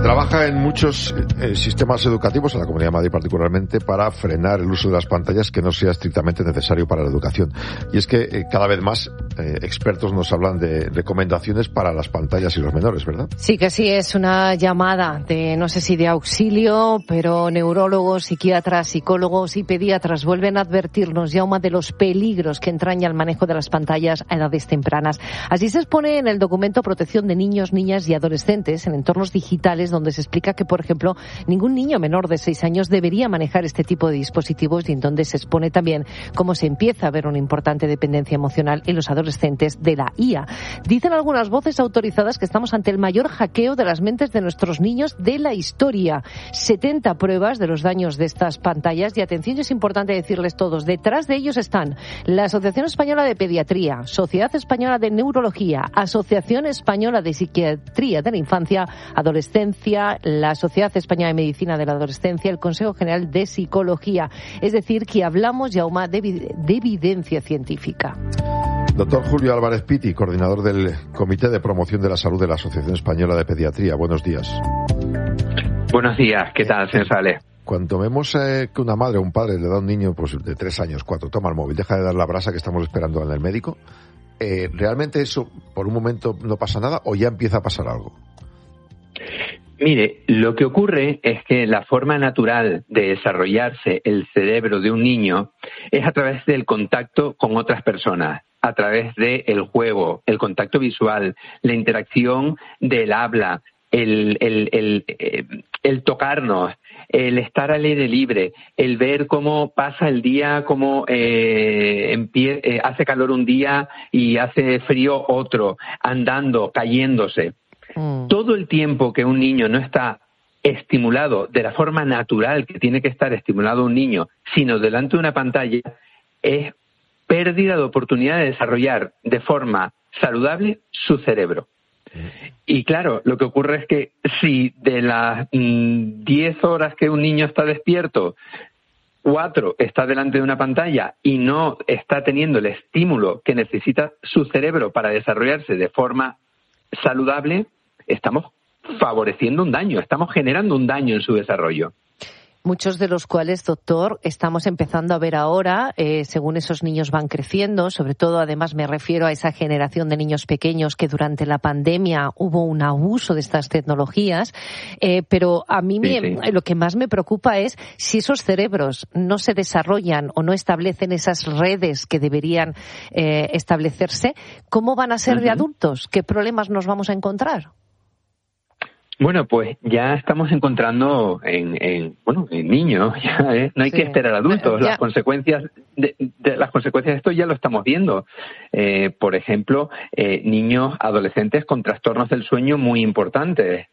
trabaja en muchos sistemas educativos, en la Comunidad de Madrid particularmente, para frenar el uso de las pantallas que no sea estrictamente necesario para la educación. Y es que cada vez más expertos nos hablan de recomendaciones para las pantallas y los menores, ¿verdad? Sí que sí, es una llamada de, no sé si de auxilio, pero neurólogos, psiquiatras, psicólogos y pediatras vuelven a advertirnos, Jaume, de los peligros que entraña el manejo de las pantallas a edades tempranas. Así se expone en el documento Protección de Niños, Niñas y Adolescentes en entornos digitales, donde se explica que, por ejemplo, ningún niño menor de 6 años debería manejar este tipo de dispositivos, y en donde se expone también cómo se empieza a ver una importante dependencia emocional en los adolescentes de la IA. Dicen algunas voces autorizadas que estamos ante el mayor hackeo de las mentes de nuestros niños de la historia. 70 pruebas de los daños de estas pantallas, y atención, es importante decirles todos, detrás de ellos están la Asociación Española de Pediatría, Sociedad Española de Neurología, Asociación Española de Psiquiatría de la Infancia, Adolescencia, la Sociedad Española de Medicina de la Adolescencia, el Consejo General de Psicología. Es decir, que hablamos, Jaume, de evidencia científica. Doctor Julio Álvarez Piti, coordinador del Comité de Promoción de la Salud de la Asociación Española de Pediatría. Buenos días. Buenos días, ¿qué tal, señor Sales? Cuando vemos que una madre o un padre le da a un niño pues de 3 años, 4, toma el móvil, deja de dar la brasa que estamos esperando en el médico, ¿realmente eso por un momento no pasa nada o ya empieza a pasar algo? Mire, lo que ocurre es que la forma natural de desarrollarse el cerebro de un niño es a través del contacto con otras personas, a través del juego, el contacto visual, la interacción del habla, el tocarnos, el estar al aire libre, el ver cómo pasa el día, cómo hace calor un día y hace frío otro, andando, cayéndose. Todo el tiempo que un niño no está estimulado de la forma natural que tiene que estar estimulado un niño, sino delante de una pantalla, es pérdida de oportunidad de desarrollar de forma saludable su cerebro. Y claro, lo que ocurre es que si de las 10 horas que un niño está despierto, 4 está delante de una pantalla y no está teniendo el estímulo que necesita su cerebro para desarrollarse de forma saludable, estamos favoreciendo un daño, estamos generando un daño en su desarrollo. Muchos de los cuales, doctor, estamos empezando a ver ahora, según esos niños van creciendo, sobre todo, además me refiero a esa generación de niños pequeños que durante la pandemia hubo un abuso de estas tecnologías, pero a mí lo que más me preocupa es si esos cerebros no se desarrollan o no establecen esas redes que deberían establecerse, ¿cómo van a ser de adultos? ¿Qué problemas nos vamos a encontrar? Bueno, pues ya estamos encontrando en niños, ya, no hay que esperar a adultos. Las consecuencias de esto ya lo estamos viendo. Por ejemplo, niños, adolescentes con trastornos del sueño muy importantes.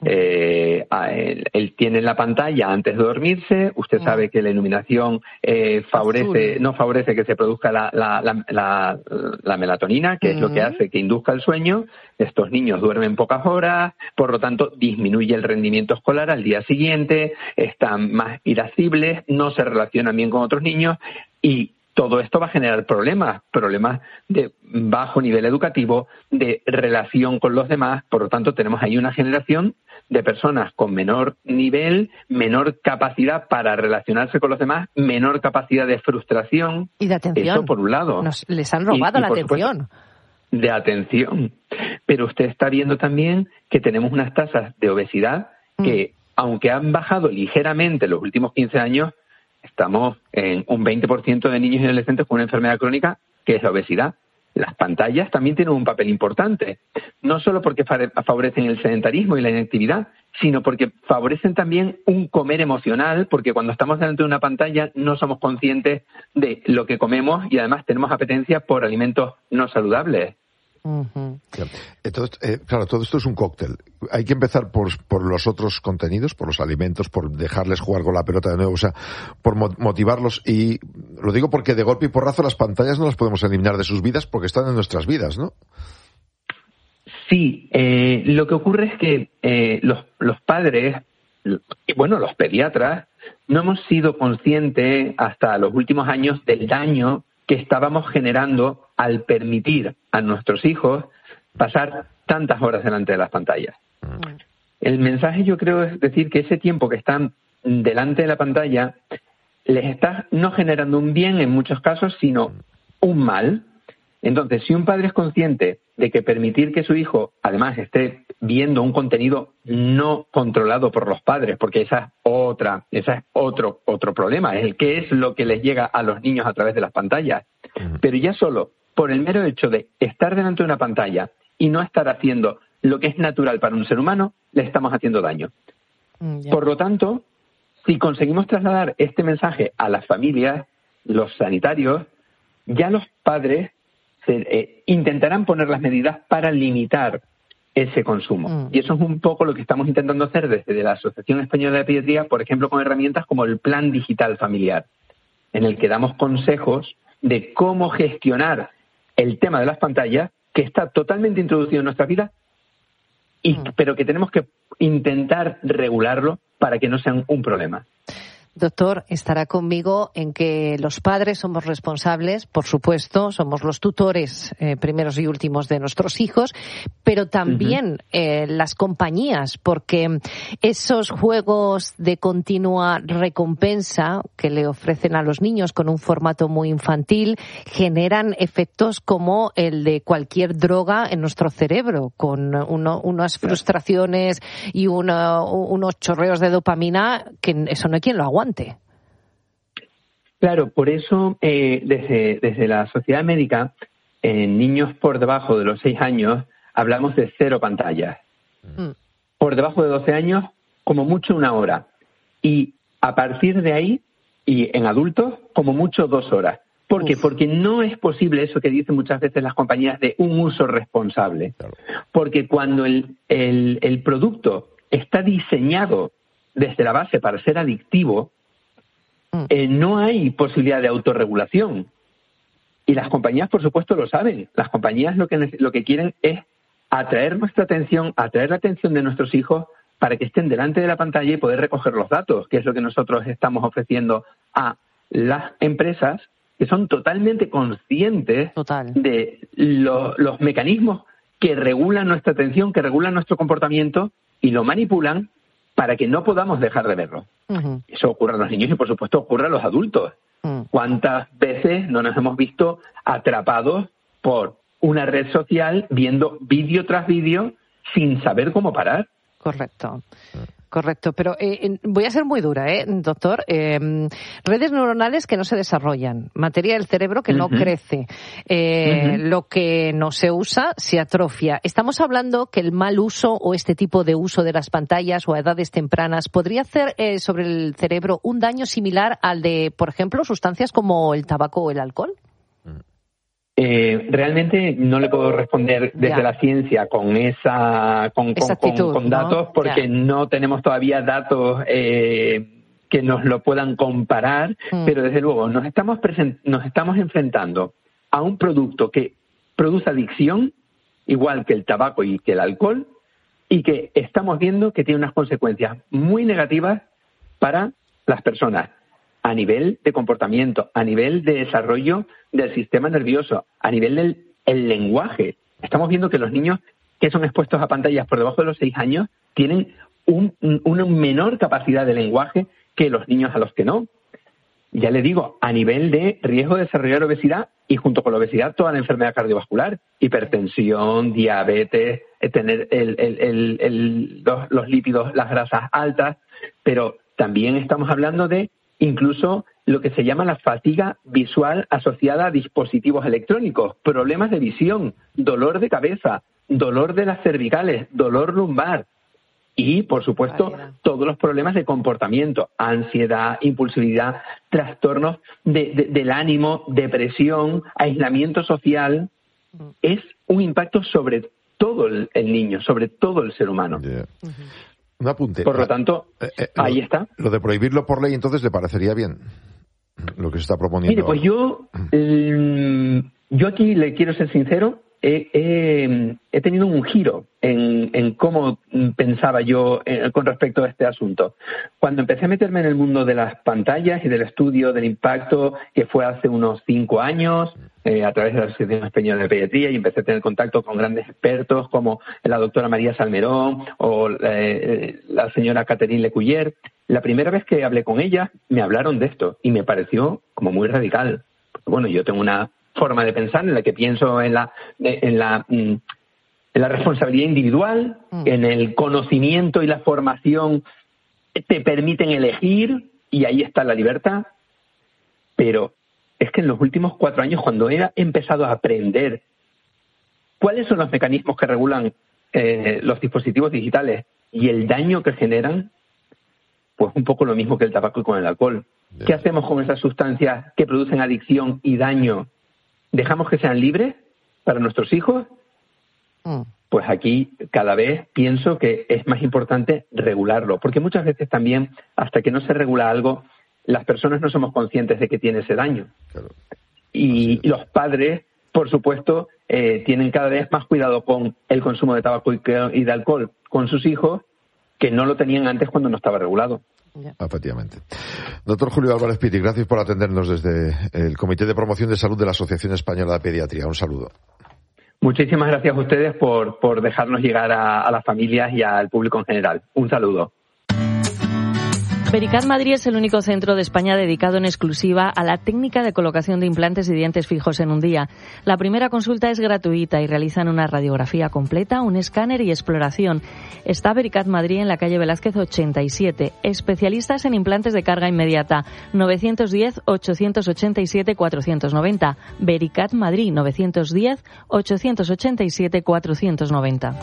Él tiene la pantalla antes de dormirse. Usted sabe que la iluminación no favorece que se produzca la melatonina, que es lo que hace que induzca el sueño. Estos niños duermen pocas horas, por lo tanto disminuye el rendimiento escolar al día siguiente, están más irascibles, no se relacionan bien con otros niños, y todo esto va a generar problemas de bajo nivel educativo, de relación con los demás. Por lo tanto, tenemos ahí una generación de personas con menor nivel, menor capacidad para relacionarse con los demás, menor capacidad de frustración. Y de atención. Eso por un lado. Les han robado la atención. Supuesto, de atención. Pero usted está viendo también que tenemos unas tasas de obesidad que, aunque han bajado ligeramente en los últimos 15 años, estamos en un 20% de niños y adolescentes con una enfermedad crónica, que es la obesidad. Las pantallas también tienen un papel importante, no solo porque favorecen el sedentarismo y la inactividad, sino porque favorecen también un comer emocional, porque cuando estamos delante de una pantalla no somos conscientes de lo que comemos y además tenemos apetencia por alimentos no saludables. Entonces, claro, todo esto es un cóctel. Hay que empezar por los otros contenidos, por los alimentos, por dejarles jugar con la pelota de nuevo, o sea, por motivarlos. Y lo digo porque de golpe y porrazo las pantallas no las podemos eliminar de sus vidas porque están en nuestras vidas, ¿no? Sí, lo que ocurre es que los padres y los pediatras no hemos sido conscientes hasta los últimos años del daño que estábamos generando al permitir a nuestros hijos pasar tantas horas delante de las pantallas. El mensaje, yo creo, es decir que ese tiempo que están delante de la pantalla les está no generando un bien en muchos casos, sino un mal. Entonces, si un padre es consciente de que permitir que su hijo, además, esté viendo un contenido no controlado por los padres, porque esa es otro problema, es el qué es lo que les llega a los niños a través de las pantallas. Pero ya solo por el mero hecho de estar delante de una pantalla y no estar haciendo lo que es natural para un ser humano, le estamos haciendo daño. Por lo tanto, si conseguimos trasladar este mensaje a las familias, los sanitarios, ya los padres intentarán poner las medidas para limitar ese consumo. Y eso es un poco lo que estamos intentando hacer desde la Asociación Española de Pediatría, por ejemplo, con herramientas como el Plan Digital Familiar, en el que damos consejos de cómo gestionar el tema de las pantallas, que está totalmente introducido en nuestra vida, pero que tenemos que intentar regularlo para que no sean un problema. Doctor, estará conmigo en que los padres somos responsables, por supuesto, somos los tutores primeros y últimos de nuestros hijos, pero también las compañías, porque esos juegos de continua recompensa que le ofrecen a los niños con un formato muy infantil generan efectos como el de cualquier droga en nuestro cerebro, con unas frustraciones y unos chorreos de dopamina que eso no hay quien lo aguante. Claro, por eso desde la Sociedad Médica, en niños por debajo de los 6 años, hablamos de 0 pantallas. Por debajo de 12 años, como mucho 1 hora. Y a partir de ahí, y en adultos, como mucho 2 horas. ¿Por qué? Porque no es posible eso que dicen muchas veces las compañías de un uso responsable. Porque cuando el producto está diseñado desde la base para ser adictivo, no hay posibilidad de autorregulación. Y las compañías, por supuesto, lo saben. Las compañías lo que quieren es atraer nuestra atención, atraer la atención de nuestros hijos para que estén delante de la pantalla y poder recoger los datos, que es lo que nosotros estamos ofreciendo a las empresas que son totalmente conscientes de los mecanismos que regulan nuestra atención, que regulan nuestro comportamiento y lo manipulan para que no podamos dejar de verlo. Eso ocurre a los niños y, por supuesto, ocurre a los adultos. ¿Cuántas veces no nos hemos visto atrapados por una red social viendo vídeo tras vídeo sin saber cómo parar? Correcto, pero voy a ser muy dura, doctor. Redes neuronales que no se desarrollan, materia del cerebro que no crece, lo que no se usa se atrofia. Estamos hablando que el mal uso o este tipo de uso de las pantallas o a edades tempranas podría hacer sobre el cerebro un daño similar al de, por ejemplo, sustancias como el tabaco o el alcohol. Realmente no le puedo responder desde la ciencia con con datos, porque no tenemos todavía datos que nos lo puedan comparar, pero desde luego nos estamos enfrentando a un producto que produce adicción, igual que el tabaco y que el alcohol, y que estamos viendo que tiene unas consecuencias muy negativas para las personas, a nivel de comportamiento, a nivel de desarrollo del sistema nervioso, a nivel del lenguaje. Estamos viendo que los niños que son expuestos a pantallas por debajo de los 6 años tienen una menor capacidad de lenguaje que los niños a los que no. Ya le digo, a nivel de riesgo de desarrollar obesidad y junto con la obesidad toda la enfermedad cardiovascular, hipertensión, diabetes, tener los lípidos, las grasas altas, pero también estamos hablando de incluso lo que se llama la fatiga visual asociada a dispositivos electrónicos, problemas de visión, dolor de cabeza, dolor de las cervicales, dolor lumbar y, por supuesto, todos los problemas de comportamiento, ansiedad, impulsividad, trastornos del ánimo, depresión, aislamiento social. Es un impacto sobre todo el niño, sobre todo el ser humano. Un apunte. Por lo tanto, ahí está. Lo de prohibirlo por ley, entonces, ¿le parecería bien lo que se está proponiendo? Mire, pues yo aquí le quiero ser sincero, he tenido un giro en cómo pensaba yo con respecto a este asunto. Cuando empecé a meterme en el mundo de las pantallas y del estudio del impacto, que fue hace unos 5 años, a través de la Asociación Española de Pediatría, y empecé a tener contacto con grandes expertos como la doctora María Salmerón o la señora Catherine Lecuyer, la primera vez que hablé con ella me hablaron de esto y me pareció como muy radical. Bueno, yo tengo una forma de pensar en la que pienso en la responsabilidad individual, en el conocimiento y la formación te permiten elegir y ahí está la libertad. Pero es que en los últimos 4 años, cuando he empezado a aprender cuáles son los mecanismos que regulan los dispositivos digitales y el daño que generan, pues un poco lo mismo que el tabaco y con el alcohol. ¿Qué hacemos con esas sustancias que producen adicción y daño? ¿Dejamos que sean libres para nuestros hijos? Pues aquí cada vez pienso que es más importante regularlo, porque muchas veces también, hasta que no se regula algo, las personas no somos conscientes de que tiene ese daño. Claro. Y los padres, por supuesto, tienen cada vez más cuidado con el consumo de tabaco y de alcohol con sus hijos, que no lo tenían antes cuando no estaba regulado. Efectivamente. Doctor Julio Álvarez Piti, gracias por atendernos desde el Comité de Promoción de Salud de la Asociación Española de Pediatría. Un saludo. Muchísimas gracias a ustedes por dejarnos llegar a las familias y al público en general. Un saludo. Vericat Madrid es el único centro de España dedicado en exclusiva a la técnica de colocación de implantes y dientes fijos en un día. La primera consulta es gratuita y realizan una radiografía completa, un escáner y exploración. Está Vericat Madrid en la calle Velázquez 87. Especialistas en implantes de carga inmediata. 910-887-490. Vericat Madrid 910-887-490.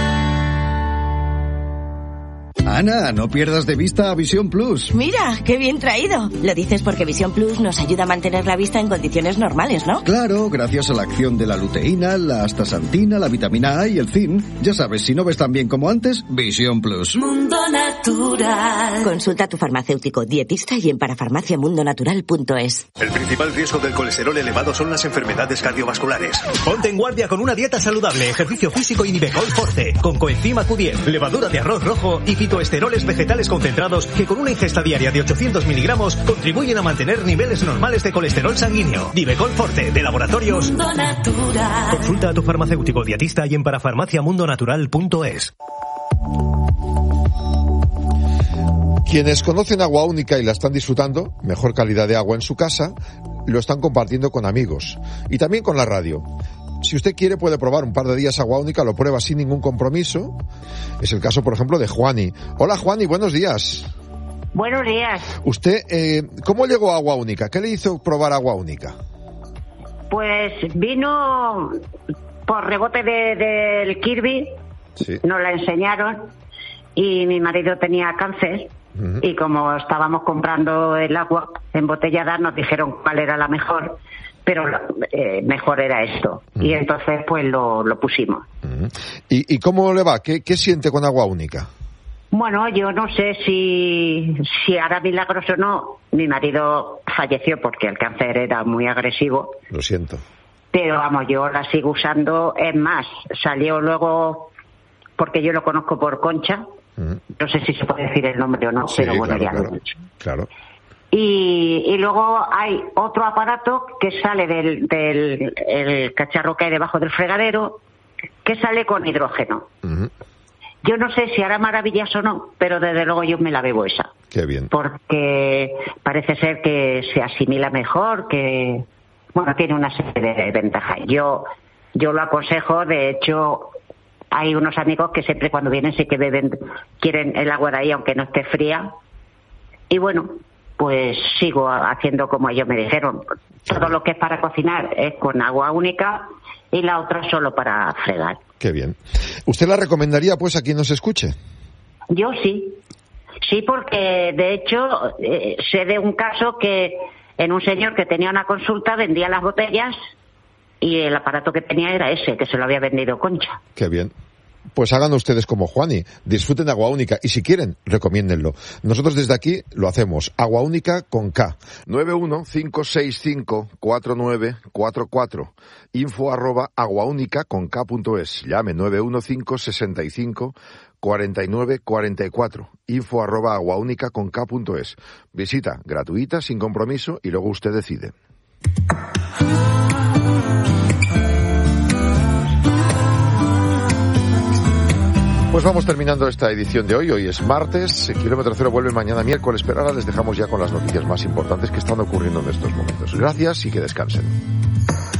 Ana, no pierdas de vista a Visión Plus. Mira, qué bien traído. Lo dices porque Visión Plus nos ayuda a mantener la vista en condiciones normales, ¿no? Claro, gracias a la acción de la luteína, la astaxantina, la vitamina A y el zinc. Ya sabes, si no ves tan bien como antes, Visión Plus. Mundo Natural. Consulta a tu farmacéutico, dietista y en parafarmaciamundonatural.es. El principal riesgo del colesterol elevado son las enfermedades cardiovasculares. Ponte en guardia con una dieta saludable, ejercicio físico y Nivecol Forte, con coenzima Q10, levadura de arroz rojo y fitoesteroles vegetales concentrados que con una ingesta diaria de 800 miligramos contribuyen a mantener niveles normales de colesterol sanguíneo. Nivecol Forte, de Laboratorios Mundo Natural. Consulta a tu farmacéutico dietista y en parafarmaciamundonatural.es. Quienes conocen Agua Única y la están disfrutando, mejor calidad de agua en su casa, lo están compartiendo con amigos y también con la radio. Si usted quiere puede probar un par de días Agua Única, lo prueba sin ningún compromiso. Es el caso, por ejemplo, de Juani. Hola Juani, buenos días. Buenos días. Usted, ¿cómo llegó a Agua Única? ¿Qué le hizo probar Agua Única? Pues vino por rebote del Kirby, sí. Nos la enseñaron y mi marido tenía cáncer. Y como estábamos comprando el agua embotellada nos dijeron cuál era la mejor, pero mejor era esto. Y entonces pues lo pusimos. ¿Y cómo le va? ¿Qué siente con Agua Única? Bueno, yo no sé si hará milagros o no. Mi marido falleció porque el cáncer era muy agresivo. Lo siento. Pero vamos, yo la sigo usando. Es más, salió luego, porque yo lo conozco por Concha. No sé si se puede decir el nombre o no, sí, pero bueno, claro, ya lo he dicho. Claro. Y luego hay otro aparato que sale del el cacharro que hay debajo del fregadero, que sale con hidrógeno. Yo no sé si hará maravillas o no, pero desde luego yo me la bebo esa. Qué bien. Porque parece ser que se asimila mejor, que bueno, tiene una serie de ventajas. Yo lo aconsejo, de hecho hay unos amigos que siempre cuando vienen sí que quieren el agua de ahí aunque no esté fría. Y bueno, pues sigo haciendo como ellos me dijeron. Todo lo que es para cocinar es con Agua Única y la otra solo para fregar. Qué bien. ¿Usted la recomendaría pues a quien nos escuche? Yo sí. Sí, porque de hecho sé de un caso que en un señor que tenía una consulta vendía las botellas y el aparato que tenía era ese, que se lo había vendido Concha. Qué bien. pues hagan ustedes como Juani, disfruten de Agua Única y si quieren, recomiéndenlo. Nosotros desde aquí lo hacemos. Agua Única con K. 915654944. info@aguaunica.k.es. Llame 915654944. info@aguaunica.k.es. Visita gratuita, sin compromiso y luego usted decide. Pues vamos terminando esta edición de hoy. Hoy es martes, Kilómetro Cero vuelve mañana miércoles, pero ahora les dejamos ya con las noticias más importantes que están ocurriendo en estos momentos. Gracias y que descansen.